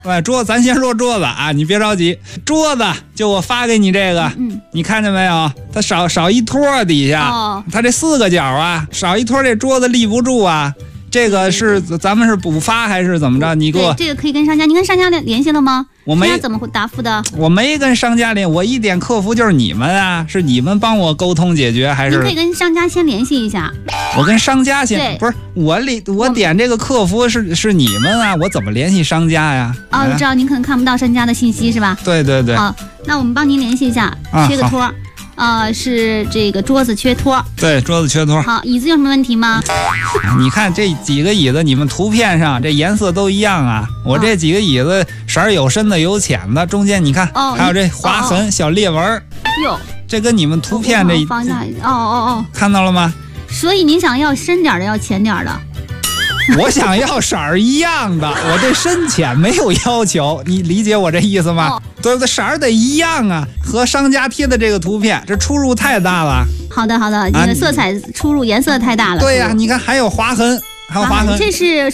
桌子咱先说桌子啊，你别着急。桌子就我发给你这个，你看见没有？它少一托底下，它这4个角啊，少一托，这桌子立不住啊。这个是咱们是补发还是怎么着？你给我这个可以跟商家，你跟商家联系了吗？ 我没。 商家怎么会答复的？ 我没跟商家联，我一点客服就是你们啊，是你们帮我沟通解决还是？ 你可以跟商家先联系一下。 我跟商家先，不是我点这个客服是你们啊，我怎么联系商家呀？ 哦，我知道您可能看不到商家的信息是吧？ 对对对。 好，那我们帮您联系一下，缺个托。是这个桌子缺托。 对，桌子缺托。 好，椅子有什么问题吗？ 你看这几个椅子，你们图片上这颜色都一样啊。我这几个椅子色儿有深的有浅的，中间你看，还有这划痕、小裂纹。 哟， 这跟你们图片这放大看到了吗？ 所以您想要深点的，要浅点的。 我想要色儿一样的，我对深浅没有要求，你理解我这意思吗？对不对？色儿得一样啊，和商家贴的这个图片，这出入太大了。 好的，你的色彩出入颜色太大了。 对呀，你看还有划痕， 这是